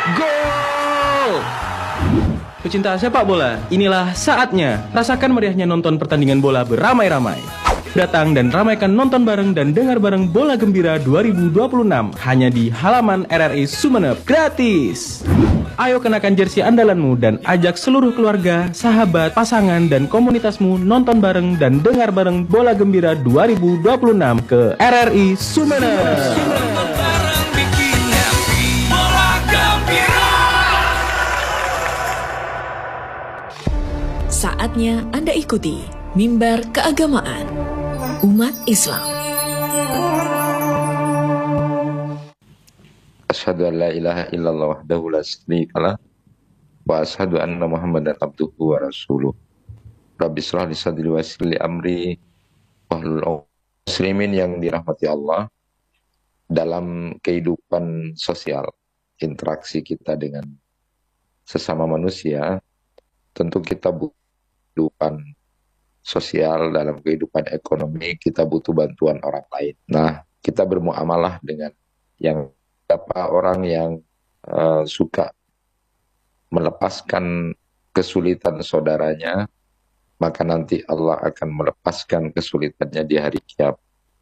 Gol! Pecinta sepak bola, inilah saatnya. Rasakan meriahnya nonton pertandingan bola beramai-ramai. Datang dan ramaikan nonton bareng dan dengar bareng Bola Gembira 2026 hanya di halaman RRI Sumeneb, gratis. Ayo kenakan jersey andalanmu dan ajak seluruh keluarga, sahabat, pasangan, dan komunitasmu nonton bareng dan dengar bareng Bola Gembira 2026 ke RRI Sumeneb. Saatnya Anda ikuti Mimbar Keagamaan Umat Islam. Asyhadu an la ilaha illallah wahdahu la syarikalah wa asyhadu anna Muhammadan abduhu wa rasuluh. Rabbi shrah li sadri wa yassir li amri wahlul 'uqdatam muslimin yang dirahmati Allah. Dalam kehidupan sosial, interaksi kita dengan sesama manusia, tentu kita butuh kehidupan sosial, dalam kehidupan ekonomi, kita butuh bantuan orang lain. Nah, kita bermuamalah dengan yang beberapa orang yang suka melepaskan kesulitan saudaranya, maka nanti Allah akan melepaskan kesulitannya di hari kiamat.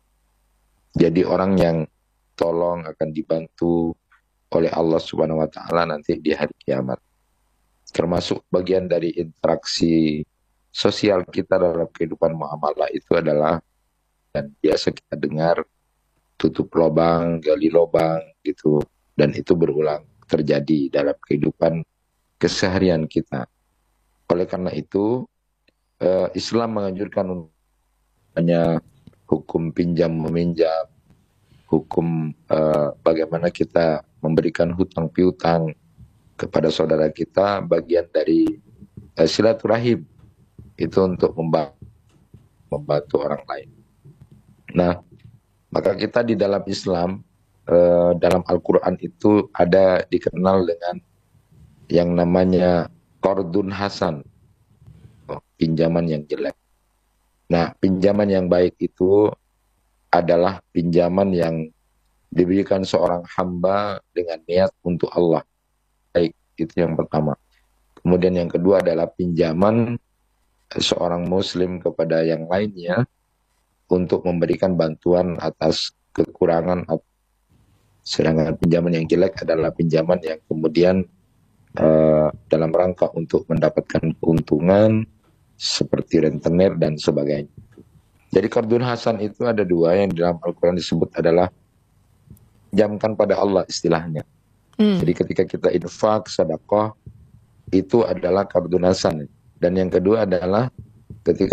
Jadi orang yang tolong akan dibantu oleh Allah Subhanahu wa taala nanti di hari kiamat. Termasuk bagian dari interaksi sosial kita dalam kehidupan muamalah itu adalah, dan biasa kita dengar, tutup lubang, gali lubang gitu, dan itu berulang terjadi dalam kehidupan keseharian kita. Oleh karena itu Islam menganjurkan hanya hukum pinjam meminjam, hukum bagaimana kita memberikan hutang piutang kepada saudara kita, bagian dari silaturahim itu untuk membantu orang lain. Nah, maka kita di dalam Islam, dalam Al-Quran itu ada dikenal dengan yang namanya qardun hasan, pinjaman yang jelek. Nah, pinjaman yang baik itu adalah pinjaman yang diberikan seorang hamba dengan niat untuk Allah. Baik, itu yang pertama. Kemudian yang kedua adalah pinjaman seorang muslim kepada yang lainnya untuk memberikan bantuan atas kekurangan. Sedangkan pinjaman yang jelek adalah pinjaman yang kemudian dalam rangka untuk mendapatkan keuntungan seperti rentenir dan sebagainya. Jadi qardun hasan itu ada dua, yang dalam Al-Quran disebut adalah jamkan pada Allah istilahnya. Jadi ketika kita infak, sedekah, itu adalah qardun hasan. Dan yang kedua adalah ketika